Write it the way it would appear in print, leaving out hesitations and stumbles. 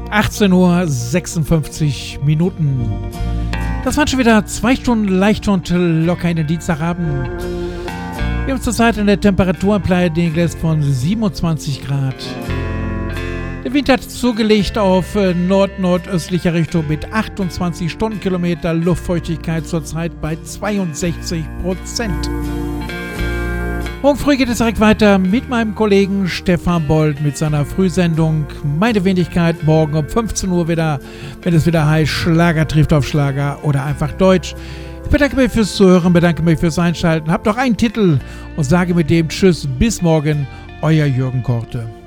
18:56 Uhr. Das waren schon wieder 2 Stunden leicht und locker in den Dienstagabend. Wir haben zurzeit eine Temperatur in Playa del Inglés von 27 Grad. Der Wind hat zugelegt auf nordöstlicher Richtung mit 28 Stundenkilometer, Luftfeuchtigkeit zurzeit bei 62%. Morgen früh geht es direkt weiter mit meinem Kollegen Stefan Bold mit seiner Frühsendung Meine Wenigkeit, morgen um 15 Uhr wieder, wenn es wieder heißt Schlager trifft auf Schlager oder einfach Deutsch. Ich bedanke mich fürs Zuhören, bedanke mich fürs Einschalten, habt noch einen Titel und sage mit dem Tschüss, bis morgen, euer Jürgen Korte.